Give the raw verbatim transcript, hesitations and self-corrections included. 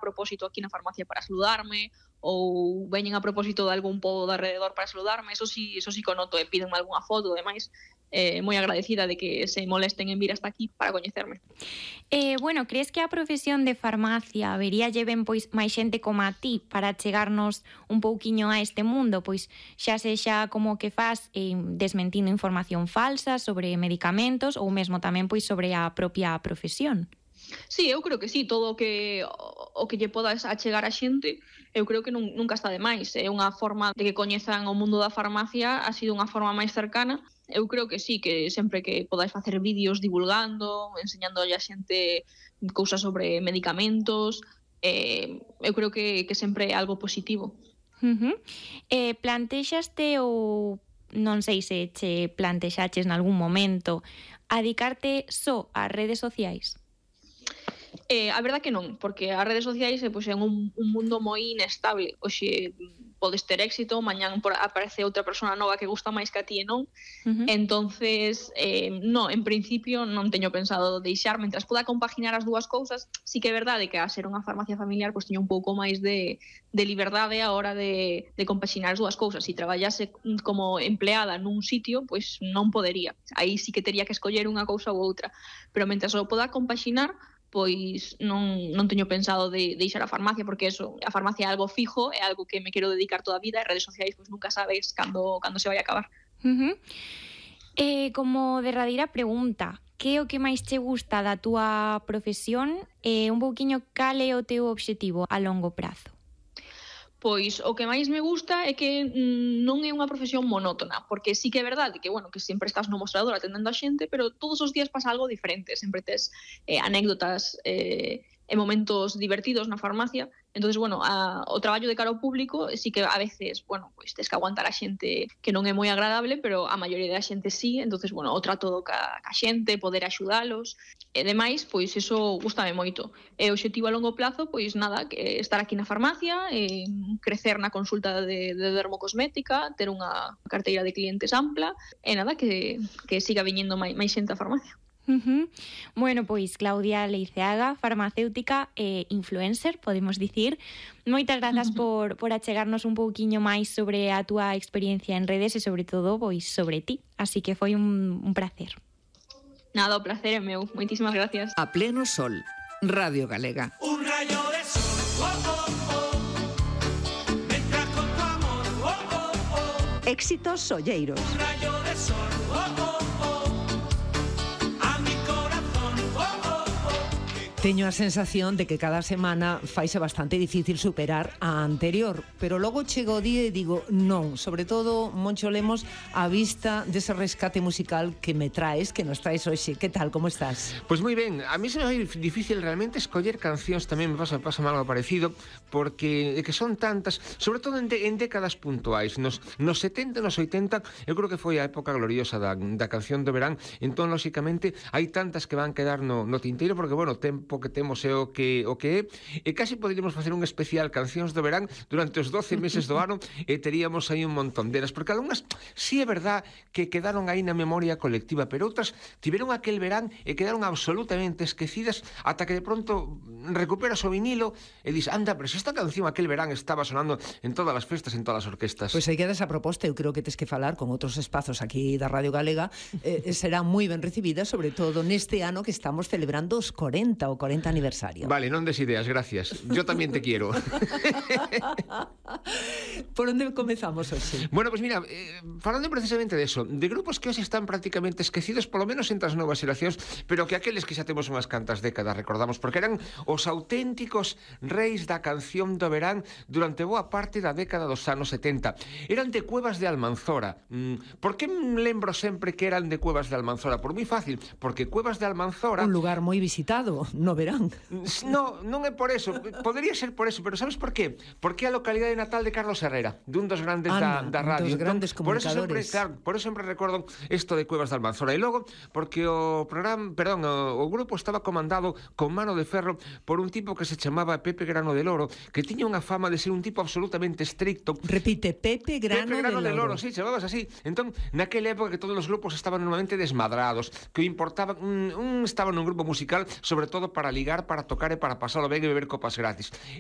propósito aquí na farmacia para saludarme, ou veñen a propósito de algún pobo de alrededor para saludarme, eso sí, eso sí que o noto, e pídenme algunha foto, ademais, eh, moi agradecida de que se molesten en vir hasta aquí para coñecerme. Eh, bueno, crees que a profesión de farmacia vería lleven pois máis xente como a ti para chegarnos un pouquiño a este mundo, pois xa sexa como que faz eh, desmentindo información falsa sobre medicamentos ou mesmo tamén pois sobre a propia profesión? Sí, eu creo que sí, todo o que o que lle podas achegar a xente, eu creo que nun, nunca está de máis. É unha forma de que coñezan o mundo da farmacia, ha sido unha forma máis cercana. Eu creo que sí, que sempre que podáis facer vídeos divulgando, enseñándolle a xente cousas sobre medicamentos, eh, eu creo que, que sempre é algo positivo. Uh-huh. Eh, plantexaste ou non sei se che plantexaches nalgún momento adicarte só ás redes sociais? Eh, a verdad que non, porque as redes sociais eh, pois, é un, un mundo moi inestable. Oxe, podes ter éxito, mañán por, aparece outra persona nova que gusta máis que a ti e non. Uh-huh. Entonces, eh, no, en principio non teño pensado deixar, mentras poda compaginar as dúas cousas. Sí que é verdade que a ser unha farmacia familiar pois teño un pouco máis de, de liberdade a hora de, de compaginar as dúas cousas. Se traballase como empleada nun sitio, pois non podería. Aí sí que tería que escoller unha cousa ou outra. Pero mentras o poda compaginar, pois non, non teño pensado de, de deixar a farmacia, porque eso, a farmacia é algo fijo, é algo que me quero dedicar toda a vida, e redes sociais pois nunca sabes cando, cando se vai a acabar. Uh-huh. Eh, como derradeira pregunta, que é o que máis che gusta da túa profesión e eh, un pouquiño cal é o teu obxectivo a longo prazo? Pois o que máis me gusta é que mm, non é unha profesión monótona, porque sí que é verdade que, bueno, que sempre estás no mostrador atendendo a xente, pero todos os días pasa algo diferente, sempre tes eh, anécdotas eh, e momentos divertidos na farmacia. Entonces, bueno, a, o traballo de cara ao público sí que a veces, bueno, pois tes que aguantar a xente que non é moi agradable, pero a maioría da xente sí. Entonces, bueno, o trato do ca, ca xente, poder axudalos e demais, pois eso gustame moito. E o obxectivo a longo plazo, pois nada, que estar aquí na farmacia, e crecer na consulta de, de dermocosmética, ter unha carteira de clientes ampla e nada, que, que siga viñendo máis, máis xente á farmacia. Uh-huh. Bueno, pois Claudia Leiceaga, farmacéutica e influencer, podemos dicir. Moitas grazas por, por achegarnos un pouquiño máis sobre a túa experiencia en redes e sobre todo pois sobre ti. Así que foi un, un placer. Nada, o placer é meu. Moitísimas gracias. A pleno sol, Radio Galega. Un rayo de sol, oh, oh, oh. Me entra con tu amor, oh, oh, oh. Éxitos solleiros. Un rayo de sol, oh, oh, oh. Teño a sensación de que cada semana faise bastante difícil superar a anterior, pero logo chego o día e digo non, sobre todo, Moncho Lemos, a vista dese rescate musical que me traes, que nos traes hoxe. Que tal, como estás? Pois moi ben, a mí se me vai difícil realmente escoller cancións, tamén me pasa, pasa algo parecido, porque que son tantas, sobre todo en, de, en décadas puntuais, nos, nos setenta, nos oitenta, eu creo que foi a época gloriosa da, da canción do verán, entón, lóxicamente, hai tantas que van quedar no, no tinteiro, porque, bueno, tempo que temos é o que o que é, e casi poderíamos facer un especial cancións do verán durante os doce meses do ano e teríamos aí un montón delas, porque algunhas sí é verdad que quedaron aí na memoria colectiva, pero outras tiveron aquel verán e quedaron absolutamente esquecidas ata que de pronto recuperas o vinilo e dis, anda, pero se esta canción aquel verán estaba sonando en todas as festas, en todas as orquestas. Pois aí queda esa proposta, eu creo que tes que falar con outros espazos aquí da Radio Galega, eh, será moi ben recibida, sobre todo neste ano que estamos celebrando os corenta, o corenta aniversario. Vale, non des ideas, gracias. Yo tamén te quiero. Por onde comezamos hoxe? Bueno, pues mira, eh, falando precisamente de eso, de grupos que hoxe están prácticamente esquecidos, polo menos entre as novas xeracións, pero que aqueles que xa temos unhas cantas décadas recordamos, porque eran os auténticos reis da canción do verán durante boa parte da década dos anos setenta. Eran de Cuevas de Almanzora. Mm, por que me lembro sempre que eran de Cuevas de Almanzora? Por moi fácil, porque Cuevas de Almanzora... Un lugar moi visitado, no verán. No, non é por eso, podría ser por eso, pero sabes por qué? Porque é a localidade natal de Carlos Herrera, dun dos grandes Anda, da, da radio. dos grandes entón, por eso sempre, comunicadores. claro, por eso sempre recordo isto de Cuevas de Almanzora. E logo, porque o programa, perdón, o, o grupo estaba comandado con mano de ferro por un tipo que se chamaba Pepe Grano del Oro, que tiña unha fama de ser un tipo absolutamente estricto. Repite, Pepe Grano, Pepe Grano del, del Oro. Oro, sí, chamabas así. Entón, naquela época que todos os grupos estaban normalmente desmadrados, que importaba, un, un estaba nun grupo musical, sobre todo para ligar, para tocar e para pasalo ben e beber copas gratis.